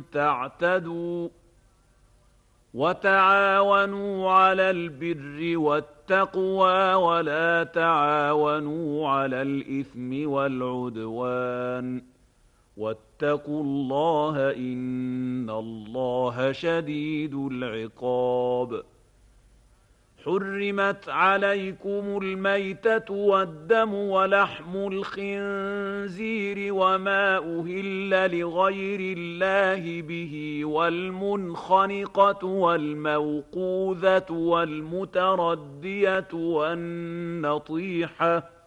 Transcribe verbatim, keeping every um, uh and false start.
تعتدوا وتعاونوا على البر والتقوى ولا تعاونوا على الإثم والعدوان واتقوا الله إن الله شديد العقاب. حرمت عليكم الميتة والدم ولحم الخنزير وما أهل لغير الله به والمنخنقة والموقوذة والمتردية والنطيحة